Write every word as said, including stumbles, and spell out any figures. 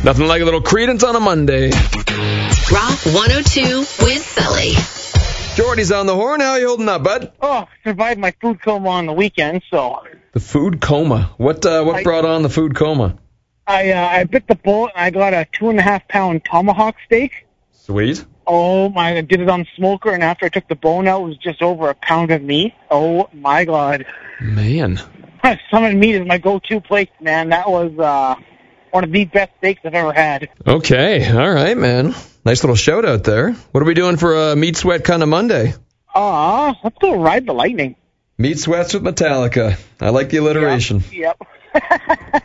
Nothing like a little Creedence on a Monday. Rock one oh two with Sully. Jordy's on the horn. How you holding up, bud? Oh, survived my food coma on the weekend, so... The food coma. What uh, what I, brought on the food coma? I uh, I bit the bullet and I got a two and a half pound tomahawk steak. Sweet. Oh my! I did it on the smoker, and after I took the bone out, it was just over a pound of meat. Oh my God! Man. Some meat is my go-to plate, man. That was uh, one of the best steaks I've ever had. Okay. All right, man. Nice little shout out there. What are we doing for a meat sweat kind of Monday? Uh, let's go ride the lightning. Meat sweats with Metallica. I like the alliteration. Yep. yep.